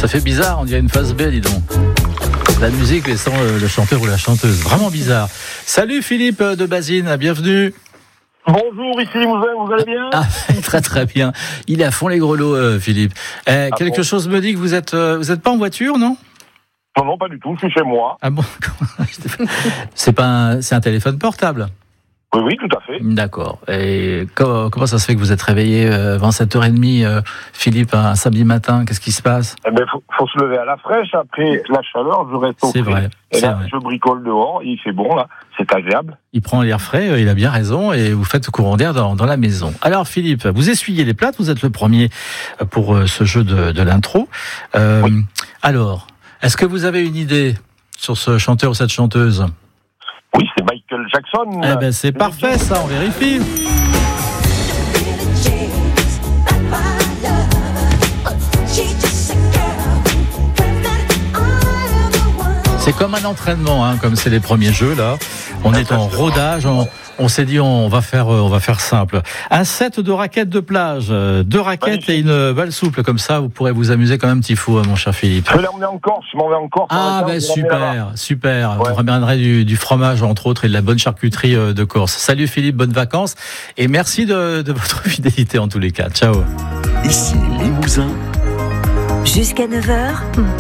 Ça fait bizarre, on dirait une phase B, dis donc. La musique, mais sans le chanteur ou la chanteuse. Vraiment bizarre. Salut Philippe de Bazine, bienvenue. Bonjour, ici vous allez bien? Très très bien. Il est à fond les grelots, Philippe. Quelque chose me dit que vous êtes pas en voiture, non? Non, pas du tout, je suis chez moi. Ah bon? C'est un téléphone portable? Oui, tout à fait. D'accord. Et comment ça se fait que vous êtes réveillé avant 7h30, Philippe, un samedi matin? Qu'est-ce qui se passe? Eh ben, faut se lever à la fraîche. Après la chaleur, je reste au frais. C'est vrai. Et là, je bricole dehors. Il fait bon, là. C'est agréable. Il prend l'air frais, il a bien raison, et vous faites courant d'air dans la maison. Alors, Philippe, vous essuyez les plates, vous êtes le premier pour ce jeu de l'intro. Oui. Alors, est-ce que vous avez une idée sur ce chanteur ou cette chanteuse? Oui, c'est Michael Jackson. Eh ben, c'est parfait, ça, on vérifie. C'est comme un entraînement, hein, comme c'est les premiers jeux, là. On est en rodage, on s'est dit on va faire simple. Un set de raquettes de plage, 2 raquettes et une balle souple, comme ça vous pourrez vous amuser comme un petit fou, mon cher Philippe. Je vais l'emmener en Corse, je m'en vais en Corse. Ah ben super. Ouais. Vous ramènerez du fromage entre autres et de la bonne charcuterie de Corse. Salut Philippe, bonnes vacances et merci de votre fidélité en tous les cas. Ciao. Ici Limousin. Jusqu'à 9h.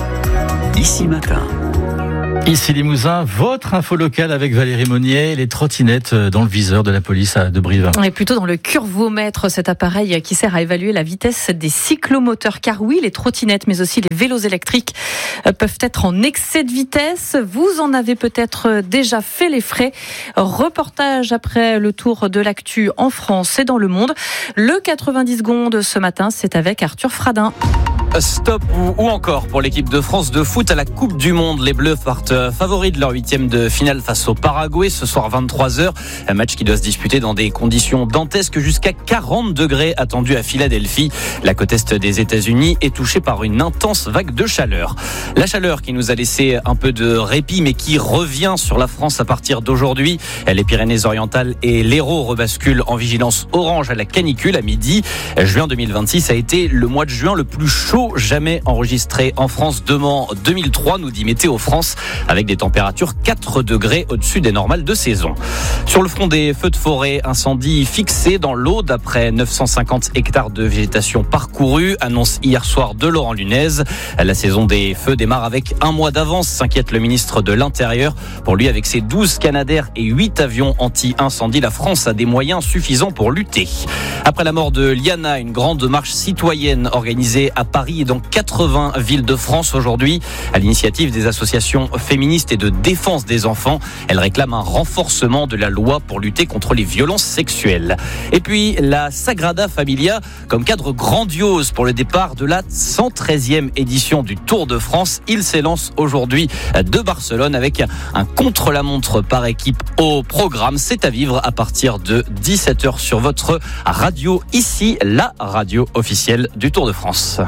Ici Matin. Ici Limousin, votre info locale avec Valérie Monnier, les trottinettes dans le viseur de la police de Brive. Et plutôt dans le curvomètre, cet appareil qui sert à évaluer la vitesse des cyclomoteurs. Car oui, les trottinettes, mais aussi les vélos électriques peuvent être en excès de vitesse. Vous en avez peut-être déjà fait les frais. Reportage après le tour de l'actu en France et dans le monde. Le 90 secondes ce matin, c'est avec Arthur Fradin. Stop ou encore pour l'équipe de France de foot à la Coupe du Monde. Les Bleus partent favoris de leur 8e de finale face au Paraguay ce soir 23h. Un match qui doit se disputer dans des conditions dantesques, jusqu'à 40 degrés attendus à Philadelphie. La côte est des États-Unis est touchée par une intense vague de chaleur. La chaleur qui nous a laissé un peu de répit mais qui revient sur la France à partir d'aujourd'hui. Les Pyrénées-Orientales et l'Hérault rebasculent en vigilance orange à la canicule à midi. Juin 2026 a été le mois de juin le plus chaud jamais enregistré en France depuis 2003, nous dit Météo France, avec des températures 4 degrés au-dessus des normales de saison. Sur le front des feux de forêt, incendie fixé dans l'Aude après 950 hectares de végétation parcourus, annonce hier soir de Laurent Lunez. La saison des feux démarre avec un mois d'avance, s'inquiète le ministre de l'Intérieur. Pour lui, avec ses 12 Canadair et 8 avions anti-incendie, la France a des moyens suffisants pour lutter. Après la mort de Liana, une grande marche citoyenne organisée à Paris et dans 80 villes de France aujourd'hui, à l'initiative des associations féministes et de défense des enfants. Elle réclame un renforcement de la loi pour lutter contre les violences sexuelles. Et puis la Sagrada Familia comme cadre grandiose pour le départ de la 113e édition du Tour de France. Il s'élance aujourd'hui de Barcelone avec un contre-la-montre par équipe au programme. C'est à vivre à partir de 17h sur votre radio, ici la radio officielle du Tour de France.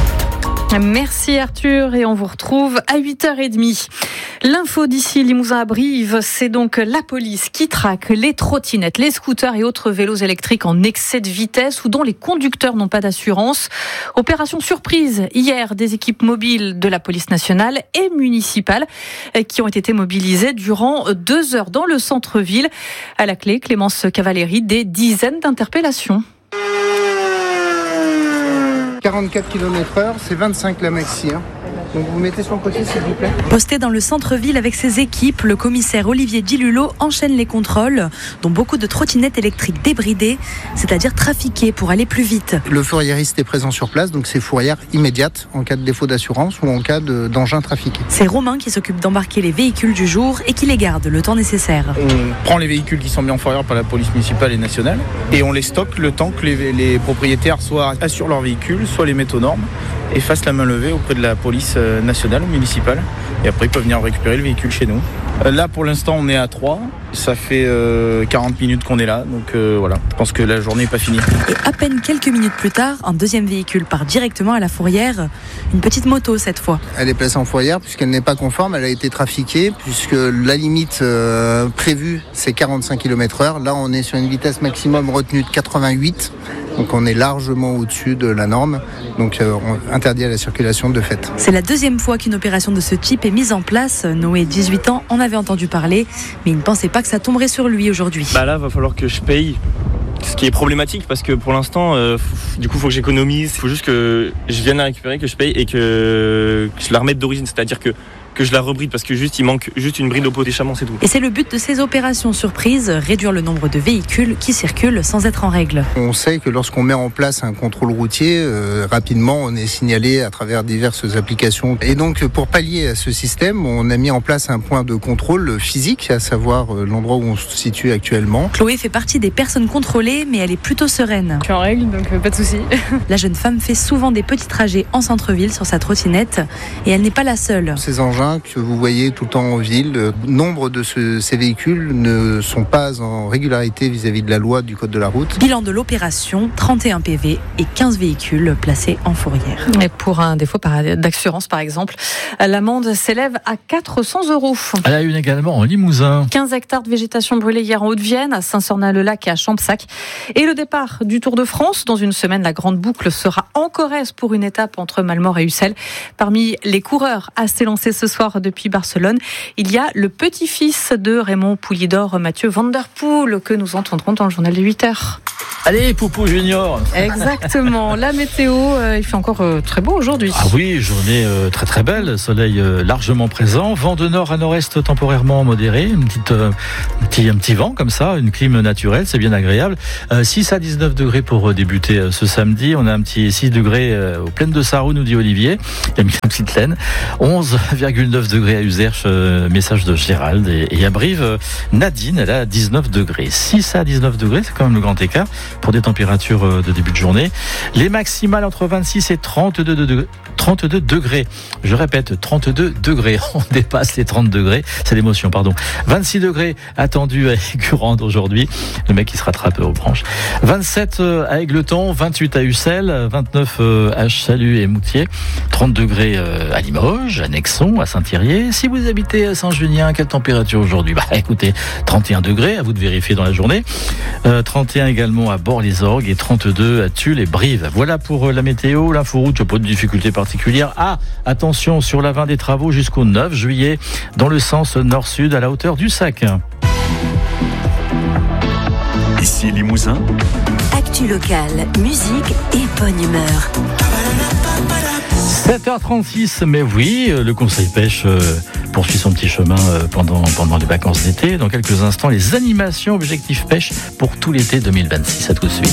Merci Arthur et on vous retrouve à 8h30. L'info d'ici Limousin à Brive, c'est donc la police qui traque les trottinettes, les scooters et autres vélos électriques en excès de vitesse ou dont les conducteurs n'ont pas d'assurance. Opération surprise hier, des équipes mobiles de la police nationale et municipale qui ont été mobilisées durant 2 heures dans le centre-ville. À la clé, Clémence Cavalieri, des dizaines d'interpellations. 44 km/h, c'est 25 la maxi. Donc vous mettez sur le côté s'il vous plaît. Posté dans le centre-ville avec ses équipes, le commissaire Olivier Dilulot enchaîne les contrôles, dont beaucoup de trottinettes électriques débridées, c'est-à-dire trafiquées pour aller plus vite. Le fourriériste est présent sur place, donc c'est fourrière immédiate en cas de défaut d'assurance ou en cas d'engin trafiqué. C'est Romain qui s'occupe d'embarquer les véhicules du jour et qui les garde le temps nécessaire. On prend les véhicules qui sont mis en fourrière par la police municipale et nationale et on les stocke le temps que les propriétaires soit assurent leur véhicule, soit les mettent aux normes et fassent la main levée auprès de la police nationale ou municipale. Et après, ils peuvent venir récupérer le véhicule chez nous. Là, pour l'instant, on est à 3. Ça fait 40 minutes qu'on est là, donc voilà. Je pense que la journée n'est pas finie. Et à peine quelques minutes plus tard, un deuxième véhicule part directement à la fourrière. Une petite moto cette fois. Elle est placée en fourrière puisqu'elle n'est pas conforme, elle a été trafiquée puisque la limite prévue c'est 45 km/h. Là on est sur une vitesse maximum retenue de 88, donc on est largement au-dessus de la norme, donc interdit à la circulation de fait. C'est la deuxième fois qu'une opération de ce type est mise en place. Noé, 18 ans, en avait entendu parler, mais il ne pensait pas que ça tomberait sur lui aujourd'hui. Là, va falloir que je paye. Ce qui est problématique parce que pour l'instant, du coup, il faut que j'économise. Il faut juste que je vienne la récupérer, que je paye et que je la remette d'origine. C'est-à-dire que je la rebride parce que il manque juste une bride au pot d'échappement, c'est tout. Et c'est le but de ces opérations surprises, réduire le nombre de véhicules qui circulent sans être en règle. On sait que lorsqu'on met en place un contrôle routier, rapidement on est signalé à travers diverses applications. Et donc pour pallier à ce système, on a mis en place un point de contrôle physique, à savoir l'endroit où on se situe actuellement. Chloé fait partie des personnes contrôlées, mais elle est plutôt sereine. Je suis en règle, donc pas de souci. La jeune femme fait souvent des petits trajets en centre-ville sur sa trottinette et elle n'est pas la seule. Ces engins que vous voyez tout le temps en ville, nombre de ces véhicules ne sont pas en régularité vis-à-vis de la loi du code de la route. Bilan de l'opération, 31 PV et 15 véhicules placés en fourrière. Et pour un défaut d'assurance par exemple, l'amende s'élève à 400 €. À la une également en Limousin. 15 hectares de végétation brûlés hier en Haute-Vienne, à Saint-Sornin-le-Lac et à Champsac. Et le départ du Tour de France. Dans une semaine, la grande boucle sera en Corrèze pour une étape entre Malmort et Ussel. Parmi les coureurs à s'élancer ce soir depuis Barcelone, il y a le petit-fils de Raymond Poulidor, Mathieu Van Der Poel, que nous entendrons dans le journal de 8h. Allez, Poupou Junior. Exactement. La météo, il fait encore très beau aujourd'hui. Ah oui, journée très très belle, soleil largement présent, vent de nord à nord-est temporairement modéré, un petit vent comme ça, une clim naturelle, c'est bien agréable. 6 à 19 degrés pour débuter ce samedi. On a un petit 6 degrés aux plaines de Sarrou, nous dit Olivier. Il y a une petite laine. 11,9 degrés à Userche, message de Gérald. Et à Brive, Nadine, elle a 19 degrés. 6 à 19 degrés, c'est quand même le grand écart pour des températures de début de journée. Les maximales entre 26 et 32 degrés. Je répète, 32 degrés. On dépasse les 30 degrés. C'est l'émotion, pardon. 26 degrés attendus à Aigurande aujourd'hui. Le mec qui se rattrape aux branches. 27 à Égletons, 28 à Ussel, 29 à Chalut et Moutier, 30 degrés à Limoges, à Nexon, à Saint-Thirier. Si vous habitez à Saint-Junien, quelle température aujourd'hui ? Écoutez, 31 degrés, à vous de vérifier dans la journée. 31 également à Bort-les-Orgues et 32 à Tulle et Brive. Voilà pour la météo, l'inforoute, pas de difficulté particulière. Attention sur la 20 des travaux jusqu'au 9 juillet dans le sens nord-sud à la hauteur du Sac. Ici Limousin. Actu locale, musique et bonne humeur. 7h36, mais oui, le Conseil Pêche poursuit son petit chemin pendant les vacances d'été. Dans quelques instants, les animations Objectif Pêche pour tout l'été 2026. À tout de suite.